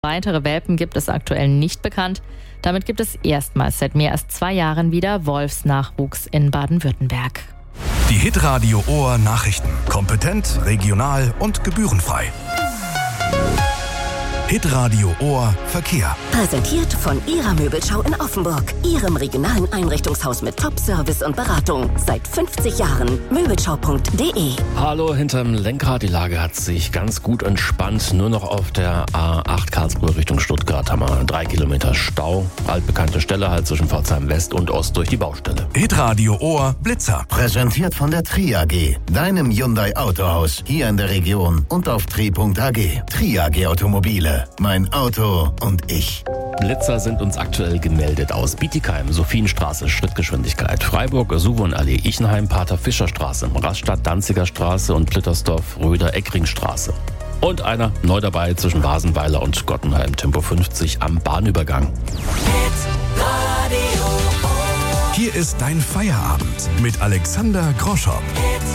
Weitere Welpen gibt es aktuell nicht bekannt. Damit gibt es erstmals seit mehr als 2 Jahren wieder Wolfsnachwuchs in Baden-Württemberg. Die Hitradio Ohr Nachrichten. Kompetent, regional und gebührenfrei. Hitradio Ohr Verkehr. Präsentiert von Ihrer Möbelschau in Offenburg. Ihrem regionalen Einrichtungshaus mit Top-Service und Beratung. Seit 50 Jahren. Möbelschau.de. Hallo, hinterm Lenkrad. Die Lage hat sich ganz gut entspannt. Nur noch auf der A8 Karlsruhe Richtung Stuttgart haben wir 3 Kilometer Stau. Altbekannte Stelle halt zwischen Pforzheim West und Ost durch die Baustelle. Hitradio Ohr Blitzer. Präsentiert von der Tri AG, deinem Hyundai Autohaus, hier in der Region und auf tri.ag. Tri AG Automobile, mein Auto und ich. Blitzer sind uns aktuell gemeldet aus Bietigheim, Sophienstraße, Schrittgeschwindigkeit, Freiburg, Suwon-Allee, Ichenheim, Pater-Fischer-Straße, Rastatt, Danziger Straße und Plittersdorf, Röder-Eckring-Straße. Und einer neu dabei zwischen Wasenweiler und Gottenheim, Tempo 50 am Bahnübergang. Hier ist dein Feierabend mit Alexander Groschow.